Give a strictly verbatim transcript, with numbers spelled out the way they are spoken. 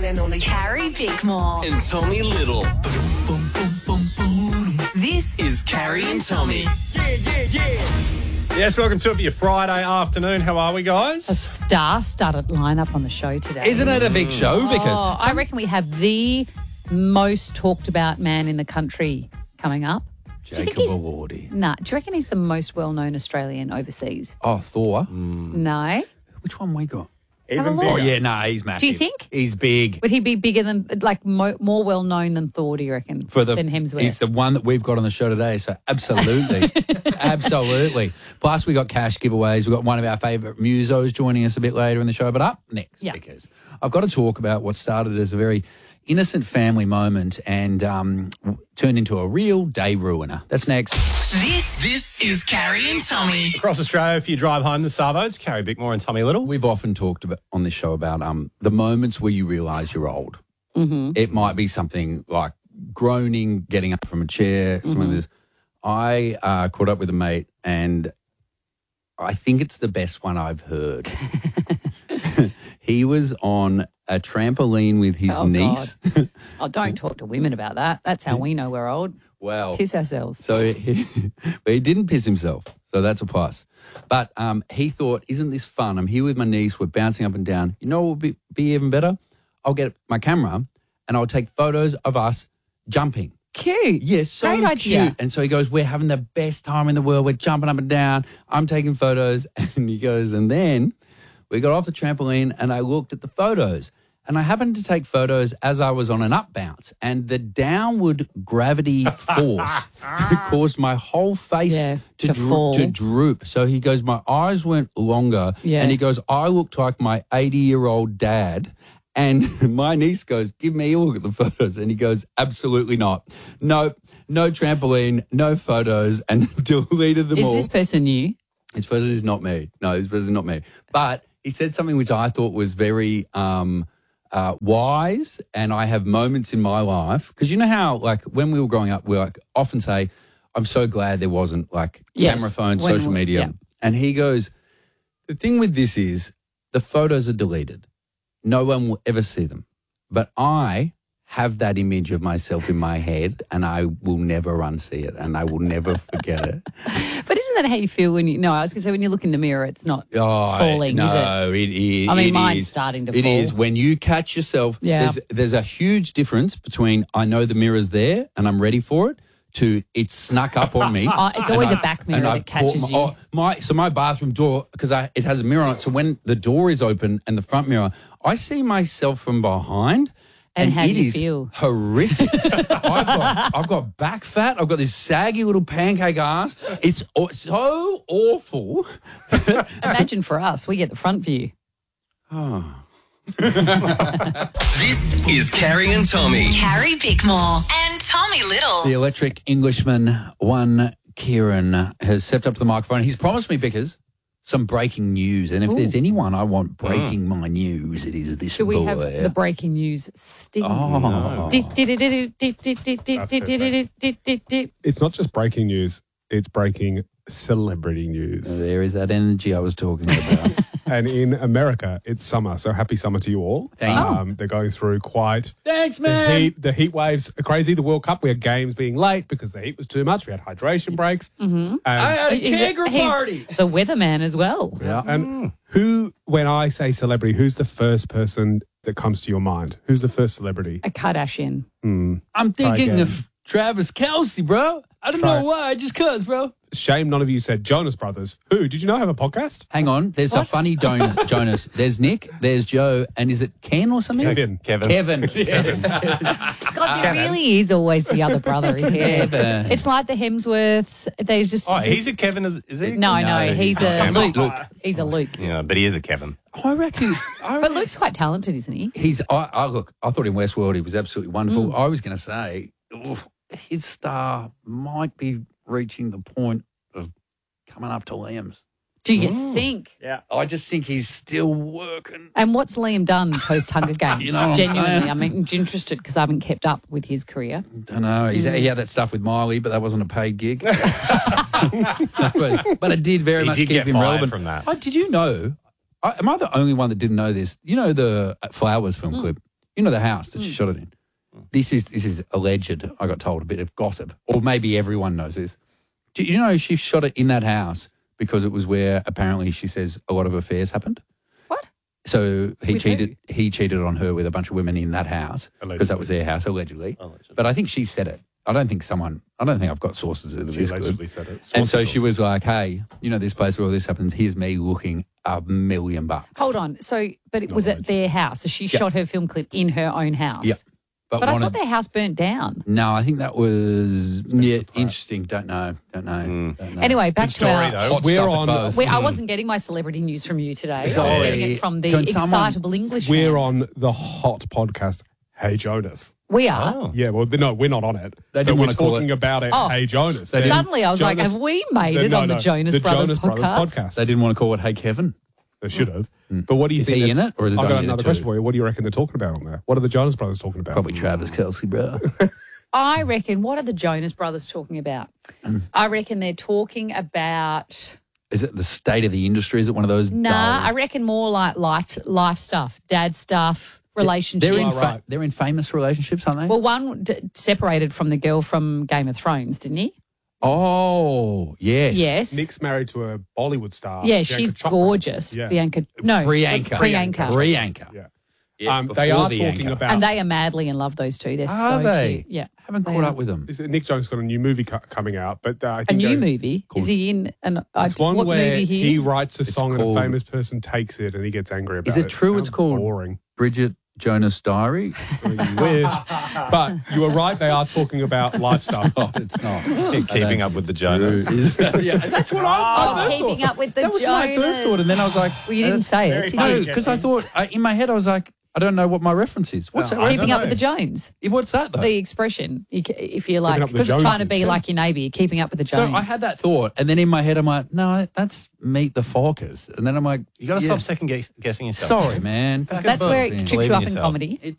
and only Carrie Bickmore. and Tommy Little. This Is Carrie and Tommy. Yes, welcome to it for your Friday afternoon. How are we, A guys? star-studded lineup on the show today. Isn't it a big show? Because Oh, I reckon we have the most talked about man in the country coming up. Do you think Jacob he's- Elordi. Nah, do you reckon he's the most well-known Australian overseas? Oh, Thor. No. Which one we got? Have a look. Oh, yeah, no, he's massive. Do you think? He's big. Would he be bigger than, like, mo- more well-known than Thor, do you reckon, For the, than Hemsworth? It's the one that we've got on the show today, so absolutely. absolutely. Plus, we got cash giveaways. We've got one of our favourite musos joining us a bit later in the show, but up next, Yeah. because I've got to talk about what started as a very innocent family moment and um, w- turned into a real day ruiner. That's next. This This is Carrie and Tommy. Across Australia, if you drive home the suburbs, Carrie Bickmore and Tommy Little. We've often talked about on this show about um, the moments where you realise you're old. Mm-hmm. It might be something like groaning, getting up from a chair, something like this. I uh, caught up with a mate, and I think it's the best one I've heard. He was on a trampoline with his Oh, niece. Oh, don't talk to women about that. That's how we know we're old. Wow. Kiss ourselves. So he, but he didn't piss himself, so that's a plus. But um, he thought, isn't this fun? I'm here with my niece. We're bouncing up and down. You know what would be, be even better? I'll get my camera and I'll take photos of us jumping. Cute. Yes, so Great idea. cute. And so he goes, we're having the best time in the world. We're jumping up and down. I'm taking photos. And he goes, and then we got off the trampoline and I looked at the photos. And I happened to take photos as I was on an up bounce. And the downward gravity force caused my whole face Yeah, to, to dro- fall. to droop. So he goes, my eyes went longer. Yeah. And he goes, I looked like my eighty-year-old dad. And my niece goes, give me a look at the photos. And he goes, absolutely not. Nope, no trampoline, no photos, and deleted them Is all. this person you? This person is not me. No, this person is not me. But he said something which I thought was very um, uh, wise, and I have moments in my life. Because you know how, like, when we were growing up, we like often say, I'm so glad there wasn't, like, Yes, camera phones, when social we- media. yeah. And he goes, the thing with this is the photos are deleted. No one will ever see them. But I have that image of myself in my head, and I will never unsee it, and I will never forget it. But isn't that how you feel when you? No, I was going to say when you look in the mirror, it's not Oh, falling, no, is it? it is. I mean, it mine's is. starting to It fall. is. When you catch yourself, Yeah. there's, there's a huge difference between I know the mirror's there and I'm ready for it to it's snuck up on me. Oh, it's and always a I've- back mirror and that I've caught catches my, you. Oh, my, so my bathroom door, because it has a mirror on it, so when the door is open and the front mirror, I see myself from behind. And And, how do it you is feel? horrific. I've, got, I've got back fat. I've got this saggy little pancake ass. It's aw- so awful. Imagine for us, we get the front view. This is Carrie and Tommy. Carrie Bickmore and Tommy Little. The electric Englishman, one Kieran, has stepped up to the microphone. He's promised me, Bickers, some breaking news. And if there's anyone I want breaking my news, it is this Should we boy. have the breaking news sting? Oh. Dip, dip, dip, dip, dip, dip, dip, dip, dip, dip, dip, dip, dip. It's not just breaking news, it's breaking celebrity news. There is that energy I was talking about. And in America, it's summer, so happy summer to you all. Thank you. um, They're going through quite Thanks, the man. heat. The heat waves are crazy. The World Cup, we had games being late because the heat was too much. We had hydration breaks. Mm-hmm. I had a He's a- kegger he's party. The weatherman as well. Yeah. And who, when I say celebrity, who's the first person that comes to your mind? Who's the first celebrity? A Kardashian. I'm thinking again. of Travis Kelce, bro. I don't Try. know why, just cuz, bro. Shame none of you said Jonas Brothers. Who? Did you know have a podcast? Hang on. There's a funny Jonas. Jonas. There's Nick. There's Joe. And is it Ken or something? Kevin. Kevin. Kevin. God, there really is always the other brother, isn't there? Kevin. It's like the Hemsworths. There's just Oh, this- he's a Kevin, is, is he? no, no, he's a Kevin. Luke. Luke. He's a Luke. Yeah, but he is a Kevin. I reckon. I But Luke's quite talented, isn't he? He's. I, I look. I thought in Westworld he was absolutely wonderful. Mm. I was going to say oof, his star might be reaching the point of coming up to Liam's. Do you think? Yeah. I just think he's still working. And what's Liam done post Hunger Games? You know what I'm Genuinely, saying? I'm interested because I haven't kept up with his career. I know he's, Mm. he had that stuff with Miley, but that wasn't a paid gig. but, but it did very He much did keep get him fired relevant from that. Oh, did you know? I, am I the only one that didn't know this? You know the Flowers film Mm. clip. You know the house that she shot it in. This is this is alleged. I got told a bit of gossip, or maybe everyone knows this. Do you know she shot it in that house because it was where apparently she says a lot of affairs happened? What? So he With cheated. He cheated on her with a bunch of women in that house because that was their house allegedly. Allegedly. But I think she said it. I don't think someone. I don't think I've got sources that are She this allegedly good. said it. And so Sources, she was like, "Hey, you know this place where all this happens? Here's me looking a million bucks." Hold on. So, but it was at their house. So she shot her film clip in her own house. Yeah. But I one thought of- their house burnt down. No, I think that was yeah, surprise. interesting. Don't know. Don't know. Don't know. Anyway, back Good to our. story, though. Hot We're stuff at on- both. We, I wasn't getting my celebrity news from you today. I was Sorry. getting it from the Can someone- excitable Englishman. We're on the hot podcast, Hey Jonas. We are. Oh. Yeah, well, no, we're not on it. They but didn't we're wanna call talking it- about it, Oh. Hey Jonas. They didn't- Suddenly I was like, Jonas- have we made the- it no, on the no, Jonas the Brothers Jonas Brothers podcast? podcast. They didn't want to call it Hey Kevin. They should have. But what do you Is think? he that- in it, or is it I've done got in another it question too? for you. What do you reckon they're talking about on there? What are the Jonas Brothers talking about? Probably Travis Kelce, bro. I reckon, what are the Jonas Brothers talking about? Mm. I reckon they're talking about, Is it the state of the industry? Is it one of those? nah, dull- I reckon more like life life stuff, dad stuff, relationships. They're in, Oh, fa- right. they're in famous relationships, aren't they? Well, one d- separated from the girl from Game of Thrones, didn't he? oh, yes. Yes. Nick's married to a Bollywood star. yeah, Bianca she's Chopra. gorgeous. Yeah. Bianca. No, Priyanka. that's Priyanka. Priyanka. Yeah. Yes, um, they before are the talking anchor. about. And they are madly in love, those two. They're Are so they? cute. Yeah. Haven't They caught are. up with them. Is it- Nick Jonas got a new movie co- coming out, but uh, I A think new they- movie? Is he in? An, I It's d- one what where movie he he is? writes a It's song called- and a famous person takes it and he gets angry about Is it. it true it's Sounds called- boring? Bridget Jonas Diary? You wish. But you were right. They are talking about life stuff. Oh, it's not. Keeping up with the Jonas. yeah, that's what I, Oh, keeping up with the That was my first Jonas. thought, and then I was like, Well, you didn't say it, did no, you? because I thought I, in my head I was like, I don't know what my reference is. What's No, that? I Keeping don't up with know. the Jones. What's that though? The expression, you ca- if you're like, up with the because trying to Joneses. be like your neighbour, you're keeping up with the so Jones. I had that thought, and then in my head I'm like, no, that's Meet the Fockers, and then I'm like, You got to yeah. stop second guess- guessing yourself. Sorry, man. Just That's get where buzzed it in. trips Believe you in up in yourself. comedy. It